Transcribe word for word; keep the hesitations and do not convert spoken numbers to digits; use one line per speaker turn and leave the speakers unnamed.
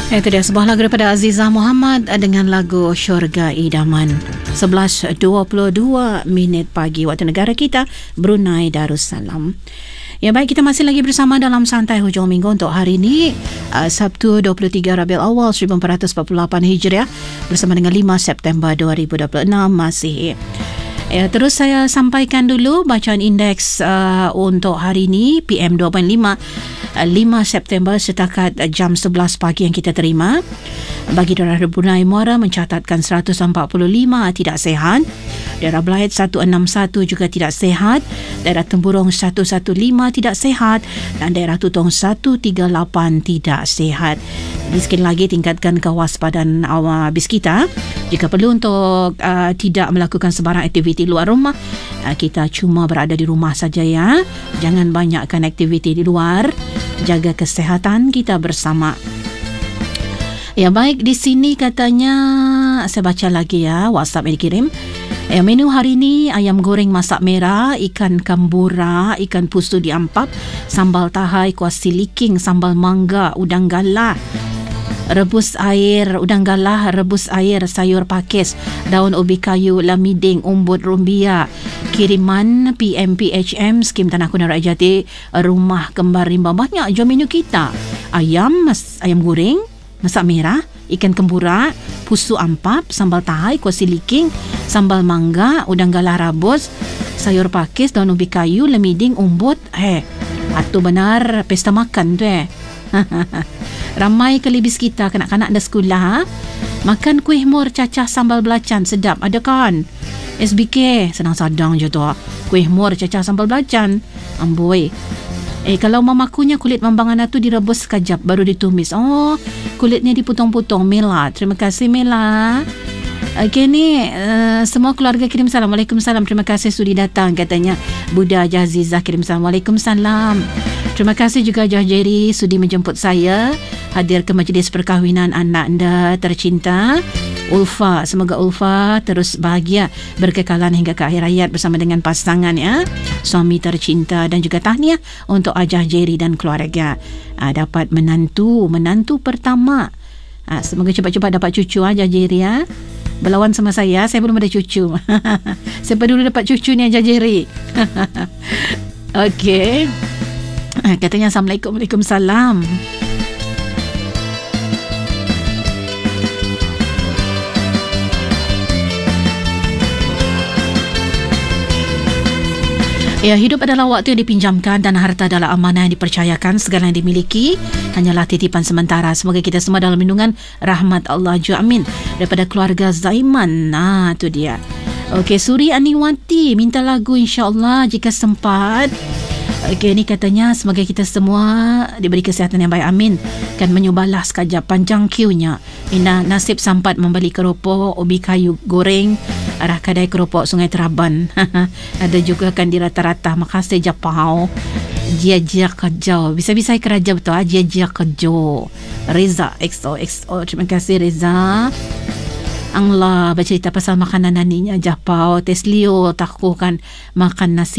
Itu dia sebuah lagu daripada Azizah Muhammad dengan lagu Syurga Idaman. sebelas dua puluh dua minit pagi waktu negara kita, Brunei Darussalam. Ya baik, kita masih lagi bersama dalam Santai Hujung Minggu untuk hari ini, uh, Sabtu dua puluh tiga Rabiul Awal seribu empat ratus empat puluh lapan Hijriah bersama dengan lima September dua ribu dua puluh enam Masihi. Ya, terus saya sampaikan dulu bacaan indeks uh, untuk hari ini P M dua lima uh, lima September setakat uh, jam sebelas pagi yang kita terima. Bagi daerah Brunei Muara mencatatkan seratus empat puluh lima tidak sihat. Daerah Belait seratus enam puluh satu juga tidak sihat. Daerah Temburong seratus lima belas tidak sihat dan daerah Tutong seratus tiga puluh lapan tidak sihat. Jadi sekali lagi tingkatkan kewaspadaan awak bis kita. Jika perlu untuk uh, tidak melakukan sebarang aktiviti luar rumah, uh, kita cuma berada di rumah saja ya. Jangan banyakkan aktiviti di luar. Jaga kesihatan kita bersama. Ya baik, di sini katanya saya baca lagi ya WhatsApp yang dikirim. Ya, menu hari ini ayam goreng masak merah, ikan kambura, ikan pusu diampap, sambal tahai, kuah siliking, sambal mangga, udang galah, rebus air, udang galah, rebus air, sayur pakis, daun ubi kayu, lamiding, umbut rumbia. Kiriman P M P H M, Skim Tanah Kuno Rakyat Jati, Rumah Kembar Rimba. Banyak je menu kita. Ayam, mas, ayam goreng masak merah, ikan kembura, pusu ampap, sambal tahai, kuah siliking, sambal mangga, udang galah rabus, sayur pakis, daun ubi kayu, lemiding, umbut. Eh, itu benar pesta makan tu eh. Ramai kelibis kita, kanak-kanak dah sekolah ha? Makan kuih mur cacah sambal belacan, sedap ada kan? S B K senang sadang je tu. Kuih mur cacah sambal belacan, amboi. Eh, kalau mamakunya kulit mambangan tu direbus sekejap baru ditumis. Oh, kulitnya dipotong-potong. Mela, terima kasih Mela. Okey ni, uh, semua keluarga kirim salam. Waalaikumsalam. Terima kasih sudi datang katanya. Buddha Jazizah kirim salam. Waalaikumsalam. Terima kasih juga Jah Jerry sudi menjemput saya hadir ke majlis perkahwinan anak anda tercinta Ulfa. Semoga Ulfa terus bahagia berkekalan hingga ke akhir hayat bersama dengan pasangan ya, suami tercinta. Dan juga tahniah untuk Ajah Jerry dan keluarga uh, dapat menantu menantu pertama. uh, Semoga cepat-cepat dapat cucu Ajah Jerry ya. Berlawan sama saya, saya belum ada cucu. Siapa dulu dapat cucu ni Ajah Jerry? Okey. Katanya Assalamualaikum. Waalaikumsalam. Ya, hidup adalah waktu yang dipinjamkan dan harta adalah amanah yang dipercayakan. Segala yang dimiliki hanyalah titipan sementara. Semoga kita semua dalam lindungan rahmat Allah. Ju amin. Daripada keluarga Zaiman. Nah, tu dia. Okey, Suri Aniwati minta lagu insya-Allah jika sempat. Okey, ni katanya semoga kita semua diberi kesihatan yang baik. Amin. Kan menyubalah sekejap panjang queuenya. Ina nasib sampat membeli keropok, ubi kayu goreng, arah kedai keropok Sungai Teraban. Ada juga kan di rata-rata. Makasih Japau. Jia-jia kerja. Bisa-bisa kerja betul ah. Jia-jia kerja. Reza X O X O. Terima kasih Reza. Anglah bercerita pasal makanan naninya Japau. Teslio takut kan makan nasi